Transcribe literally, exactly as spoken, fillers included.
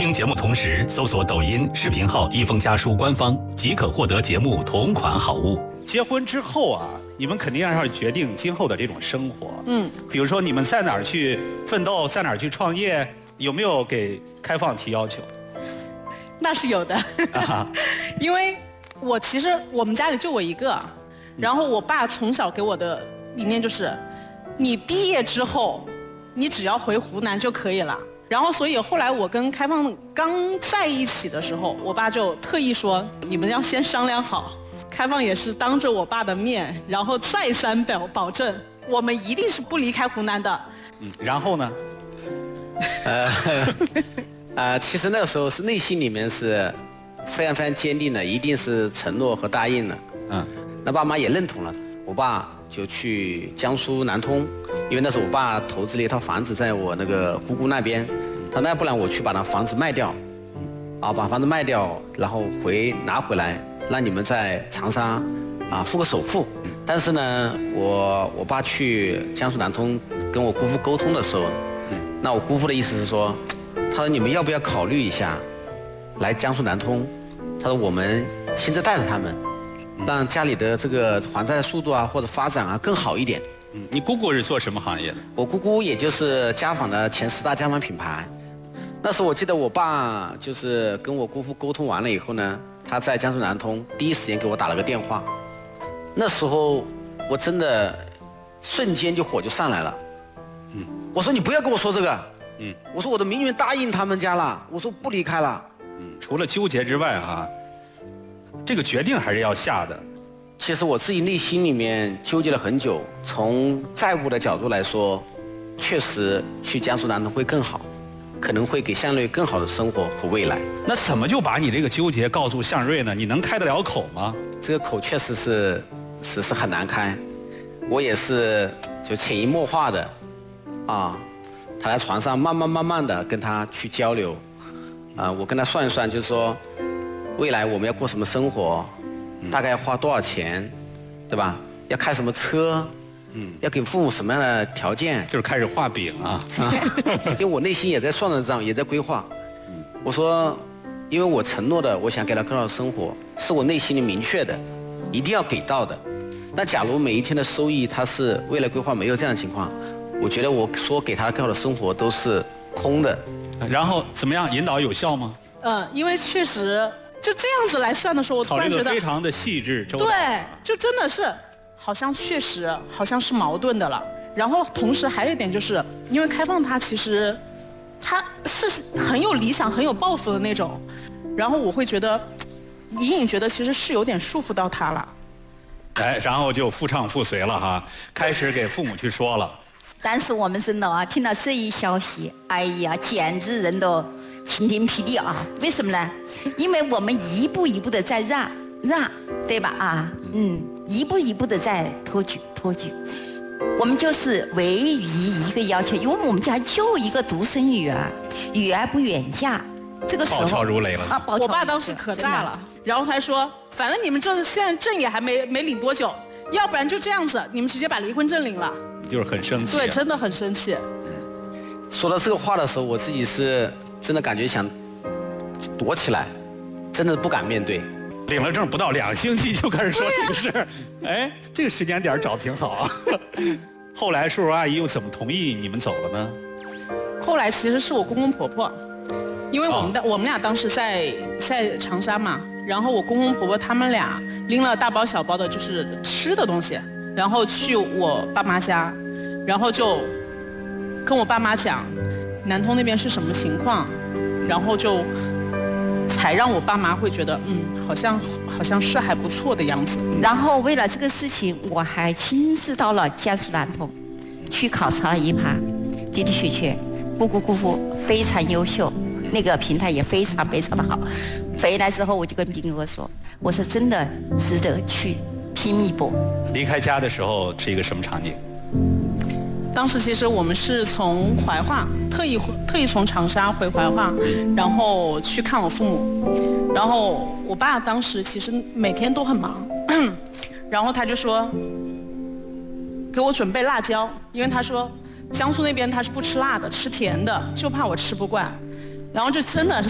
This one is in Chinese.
听节目同时搜索抖音视频号一封家书官方，即可获得节目同款好物。 结婚之后啊，你们肯定要决定今后的这种生活。 嗯， 比如说你们在哪儿去奋斗，在哪儿去创业，有没有给开放提要求？ 那是有的， 啊、 因为我其实我们家里就我一个，然后我爸从小给我的理念就是，你毕业之后，你只要回湖南就可以了。然后所以后来我跟开放刚在一起的时候，我爸就特意说，你们要先商量好。开放也是当着我爸的面，然后再三保保证，我们一定是不离开湖南的。 嗯，然后呢？ 呃，呃，其实那个时候是内心里面是非常非常坚定的，一定是承诺和答应了。嗯，那爸妈也认同了，我爸就去江苏南通，因为那时候我爸投资了一套房子在我那个姑姑那边，他那不然我去把那房子卖掉，啊，把房子卖掉，然后回拿回来，让你们在长沙啊付个首付。但是呢，我我爸去江苏南通跟我姑父沟通的时候，那我姑父的意思是说，他说你们要不要考虑一下来江苏南通？他说我们亲自带着他们，让家里的这个还债速度啊或者发展啊更好一点。 嗯，你姑姑是做什么行业的？ 我姑姑也就是家纺的前十大家纺品牌。那时候我记得我爸就是跟我姑父沟通完了以后呢，他在江苏南通第一时间给我打了个电话。那时候我真的瞬间就火就上来了。嗯，我说你不要跟我说这个。嗯，我说我都明明答应他们家了，我说不离开了。 嗯，除了纠结之外哈，这个决定还是要下的。 其实我自己内心里面纠结了很久，从债务的角度来说，确实去江苏南通会更好，可能会给向瑞更好的生活和未来。 那怎么就把你这个纠结告诉向瑞呢？你能开得了口吗？ 这个口确实是是是很难开，我也是就潜移默化的啊，他在床上慢慢慢慢的跟他去交流，啊，我跟他算一算，就是说未来我们要过什么生活，大概要花多少钱，对吧？要开什么车，嗯，要给父母什么样的条件， 就是开始画饼啊。 啊，因为我内心也在算着账，也在规划。我说，因为我承诺的，我想给他更好的生活，是我内心里明确的，一定要给到的。那假如每一天的收益，他是未来规划没有这样的情况，我觉得我说给他更好的生活都是空的。 然后怎么样？引导有效吗？ 嗯，因为确实就这样子来算的时候，我突然觉得考虑得非常的细致周到。 对，就真的是好像确实好像是矛盾的了。然后同时还有一点就是，因为开放他其实他是很有理想、很有抱负的那种，然后我会觉得隐隐觉得其实是有点束缚到他了。 哎，然后就夫唱妇随了哈，开始给父母去说了。 当时我们真的啊，听到这一消息，哎呀，简直人都晴天霹雳啊！为什么呢？因为我们一步一步的在让让，对吧？啊，嗯，一步一步的在托举托举。我们就是唯一一个要求，因为我们家就一个独生女儿，女儿不远嫁，这个时候暴跳如雷了。 啊！ 我爸当时可炸了，然后他说，反正你们这现在证也还没没领多久，要不然就这样子，你们直接把离婚证领了。 就是很生气、啊。 对，真的很生气。 说到这个话的时候，我自己是真的感觉想躲起来，真的不敢面对。 领了证不到两星期就开始说这个事儿，哎，这个时间点找挺好啊。后来叔叔阿姨又怎么同意你们走了呢？ 后来其实是我公公婆婆，因为我们的、哦、我们俩当时在在长沙嘛，然后我公公婆婆他们俩拎了大包小包的就是吃的东西，然后去我爸妈家，然后就跟我爸妈讲南通那边是什么情况，然后就才让我爸妈会觉得嗯，好像好像是还不错的样子。 然后为了这个事情，我还亲自到了江苏南通去考察了一盘，的的确确，姑姑姑父非常优秀，那个平台也非常非常的好。回来之后，我就跟斌哥说，我说真的值得去拼命搏。 离开家的时候是一个什么场景？ 当时其实我们是从怀化特意特意从长沙回怀化，然后去看我父母。然后我爸当时其实每天都很忙，然后他就说给我准备辣椒，因为他说江苏那边他是不吃辣的，吃甜的，就怕我吃不惯。然后就真的是